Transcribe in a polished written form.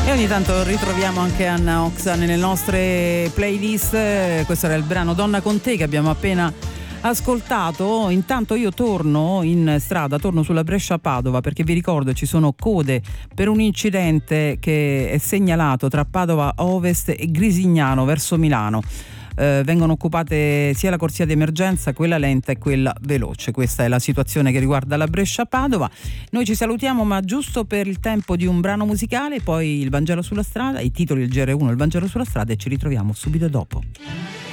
E ogni tanto ritroviamo anche Anna Oxa nelle nostre playlist. Questo era il brano Donna con te che abbiamo appena ascoltato. Intanto io torno in strada, torno sulla Brescia-Padova, perché vi ricordo ci sono code per un incidente che è segnalato tra Padova Ovest e Grisignano verso Milano. Vengono occupate sia la corsia di emergenza, quella lenta e quella veloce. Questa è la situazione che riguarda la Brescia-Padova. Noi ci salutiamo, ma giusto per il tempo di un brano musicale, poi il Vangelo sulla strada, i titoli del GR1, il Vangelo sulla strada, e ci ritroviamo subito dopo.